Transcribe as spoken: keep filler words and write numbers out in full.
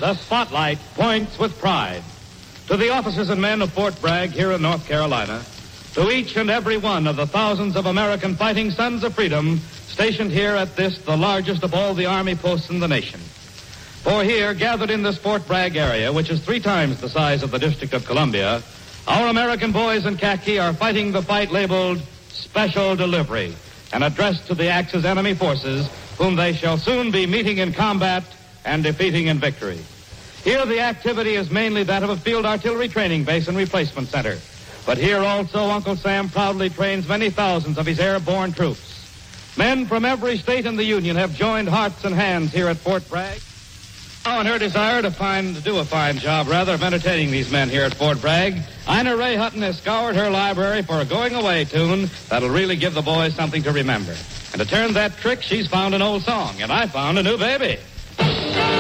The spotlight points with pride to the officers and men of Fort Bragg here in North Carolina, to each and every one of the thousands of American fighting sons of freedom stationed here at this, the largest of all the Army posts in the nation. For here, gathered in this Fort Bragg area, which is three times the size of the District of Columbia, our American boys in khaki are fighting the fight labeled Special Delivery and addressed to the Axis enemy forces, whom they shall soon be meeting in combat and defeating in victory. Here the activity is mainly that of a field artillery training base and replacement center. But here also Uncle Sam proudly trains many thousands of his airborne troops. Men from every state in the Union have joined hearts and hands here at Fort Bragg. Oh, in her desire to find, to do a fine job, rather, of entertaining these men here at Fort Bragg, Ina Ray Hutton has scoured her library for a going-away tune that'll really give the boys something to remember. And to turn that trick, she's found an old song, and I found a new baby.